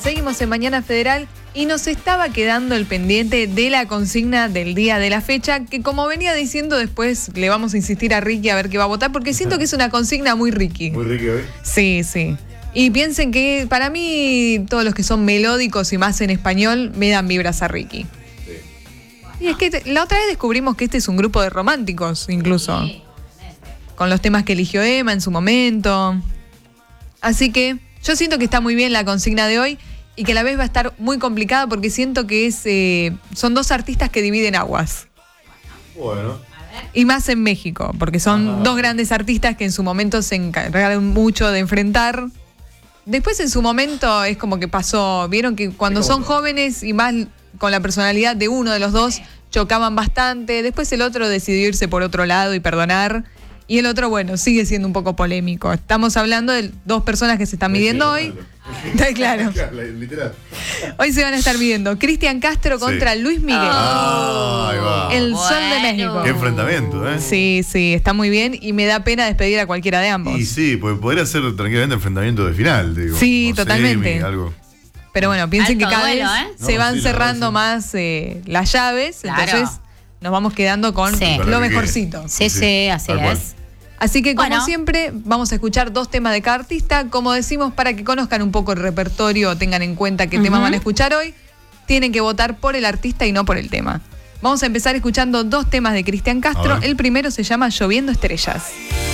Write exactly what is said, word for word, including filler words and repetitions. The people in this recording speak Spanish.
seguimos en Mañana Federal y nos estaba quedando el pendiente de la consigna del día de la fecha, que como venía diciendo después le vamos a insistir a Ricky a ver qué va a votar, porque siento que es una consigna muy Ricky. Muy Ricky hoy. Sí, sí. Y piensen que para mí todos los que son melódicos y más en español me dan vibras a Ricky. Sí. Y es que te, la otra vez descubrimos que este es un grupo de románticos incluso, sí, con los temas que eligió Emma en su momento. Así que yo siento que está muy bien la consigna de hoy y que a la vez va a estar muy complicada porque siento que es eh, son dos artistas que dividen aguas. Bueno. Y más en México, porque son Ajá. dos grandes artistas que en su momento se encargaron mucho de enfrentar. Después en su momento es como que pasó, vieron que cuando son jóvenes y más con la personalidad de uno de los dos chocaban bastante, después el otro decidió irse por otro lado y perdonar. Y el otro, bueno, sigue siendo un poco polémico. Estamos hablando de dos personas que se están midiendo hoy. Está claro. Literal. Hoy se van a estar midiendo Cristian Castro contra sí. Luis Miguel. Ah, ahí va. El bueno. Sol de México. Qué enfrentamiento, ¿eh? Sí, sí, está muy bien y me da pena despedir a cualquiera de ambos. Y sí, pues podría ser tranquilamente enfrentamiento de final, digo. Sí, totalmente. Semi, algo. Pero bueno, piensen Alto que cada duelo, vez ¿eh? se No, van sí, cerrando verdad, sí. más eh, las llaves, Claro. entonces nos vamos quedando con Sí. lo mejorcito. Sí, sí, así tal cual. es. Así que como Bueno. siempre vamos a escuchar dos temas de cada artista, como decimos, para que conozcan un poco el repertorio, tengan en cuenta qué Uh-huh. temas van a escuchar hoy, tienen que votar por el artista y no por el tema. Vamos a empezar escuchando dos temas de Cristian Castro, el primero se llama Lloviendo Estrellas.